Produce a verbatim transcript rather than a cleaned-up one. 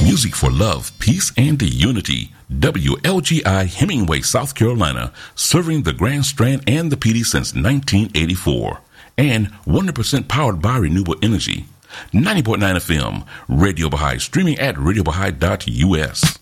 Music for love, peace, and unity. W L G I Hemingway, South Carolina, serving the Grand Strand and the P D since nineteen eighty-four. And one hundred percent powered by renewable energy. ninety point nine F M, Radio Baha'i, streaming at radio baha'i dot U S.